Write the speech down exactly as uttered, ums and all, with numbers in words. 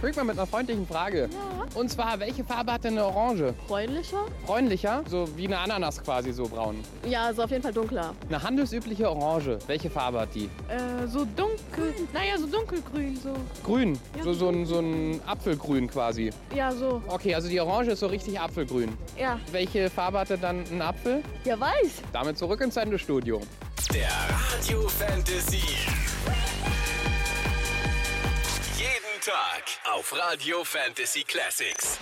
Frag mal mit einer freundlichen Frage. Ja. Und zwar, welche Farbe hat denn eine Orange? Bräunlicher? Bräunlicher? So wie eine Ananas quasi, so braun. Ja, also auf jeden Fall dunkler. Eine handelsübliche Orange. Welche Farbe hat die? Äh, so dunkel. Naja, so dunkelgrün, so. Grün. Ja, So, so, ein, so ein Apfelgrün quasi. Ja, so. Okay, also die Orange ist so richtig Apfelgrün. Ja. Welche Farbe hatte dann ein Apfel? Ja, weiß. Damit zurück ins Sendestudio. Der Radio Fantasy. Jeden Tag auf Radio Fantasy Classics.